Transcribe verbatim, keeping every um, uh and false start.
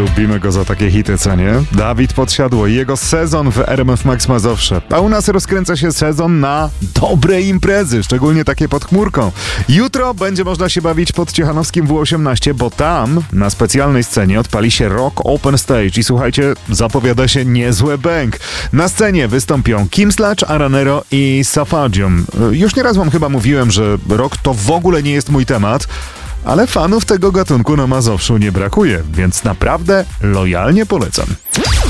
Lubimy go za takie hity, co nie? Dawid Podsiadło i jego sezon w R M F Max Mazowsze. A u nas rozkręca się sezon na dobre imprezy, szczególnie takie pod chmurką. Jutro będzie można się bawić pod Ciechanowskim W osiemnaście, bo tam na specjalnej scenie odpali się Rock Open Stage i słuchajcie, zapowiada się niezłe bęk. Na scenie wystąpią Kim Slacz, Aranero i Safadzium. Już nieraz wam chyba mówiłem, że rock to w ogóle nie jest mój temat, ale fanów tego gatunku na Mazowszu nie brakuje, więc naprawdę lojalnie polecam.